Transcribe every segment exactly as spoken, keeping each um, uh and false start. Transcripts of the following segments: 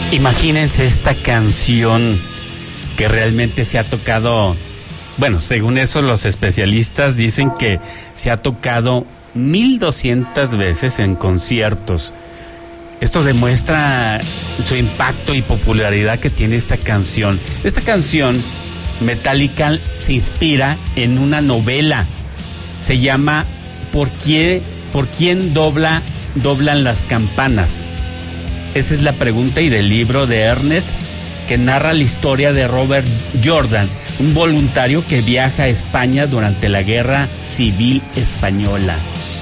Imagínense esta canción que realmente se ha tocado, bueno, según eso los especialistas dicen que se ha tocado mil doscientas veces en conciertos. Esto demuestra su impacto y popularidad que tiene esta canción. Esta canción, Metallica, se inspira en una novela. Se llama ¿Por quién, por quién dobla, doblan las campanas? Esa es la pregunta, y del libro de Ernest, que narra la historia de Robert Jordan, un voluntario que viaja a España durante la Guerra Civil Española.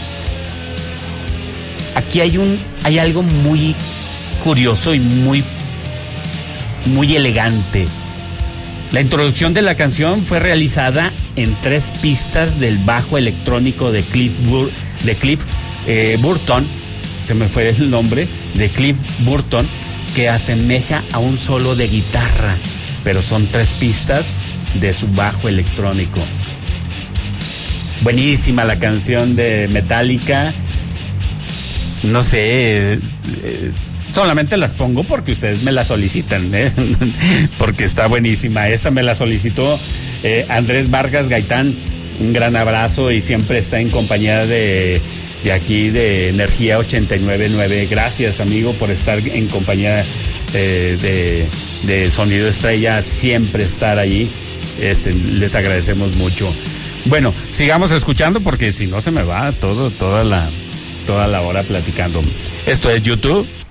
Aquí hay un hay algo muy curioso y muy muy elegante. La introducción de la canción fue realizada en tres pistas del bajo electrónico de Cliff Bur- de Cliff eh, Burton, se me fue el nombre, de Cliff Burton, que asemeja a un solo de guitarra, pero son tres pistas de su bajo electrónico. Buenísima la canción de Metallica. No sé, eh, solamente las pongo porque ustedes me la solicitan, ¿eh? Porque está buenísima. Esta me la solicitó eh, Andrés Vargas Gaitán. Un gran abrazo, y siempre está en compañía de, de aquí de Energía ochenta y nueve punto nueve. Gracias, amigo, por estar en compañía eh, de, de Sonido Estrella, siempre estar ahí. Este, les agradecemos mucho. Bueno, sigamos escuchando porque si no se me va todo, toda la... toda la hora platicando. Esto es YouTube.